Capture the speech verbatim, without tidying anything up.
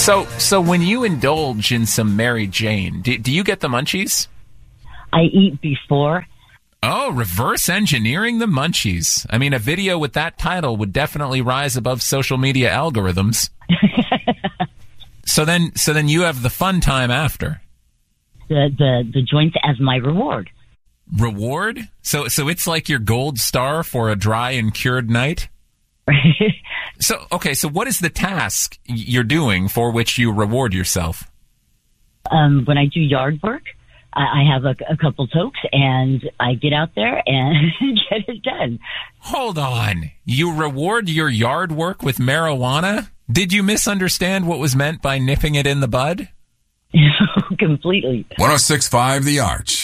So, so when you indulge in some Mary Jane, do, do you get the munchies? I eat before. Oh, reverse engineering the munchies. I mean, a video with that title would definitely rise above social media algorithms. so then, so then you have the fun time after. The the the joints as my reward. Reward? So, so it's like your gold star for a dry and cured night? So, okay, so what is the task you're doing for which you reward yourself? Um, when I do yard work, I have a, a couple tokes, and I get out there and get it done. Hold on. You reward your yard work with marijuana? Did you misunderstand what was meant by nipping it in the bud? Completely. one oh six point five The Arch.